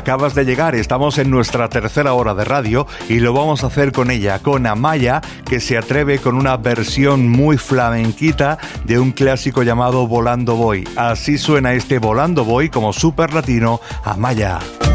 acabas de llegar, estamos en nuestra tercera hora de radio y lo vamos a hacer con ella, con Amaya, que se atreve con una versión muy flamenquita de un clásico llamado Volando Voy. Así suena este Volando Voy como super latino, Amaya.